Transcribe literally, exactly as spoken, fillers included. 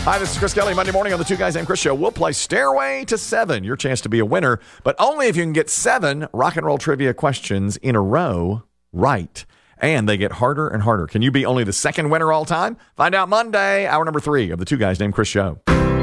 Hi, this is Chris Kelly. Monday morning on the Two Guys Named Chris Show. We'll play Stairway to Seven. Your chance to be a winner, but only if you can get seven rock and roll trivia questions in a row right. And they get harder and harder. Can you be only the second winner all time? Find out Monday, hour number three of the Two Guys Named Chris Show.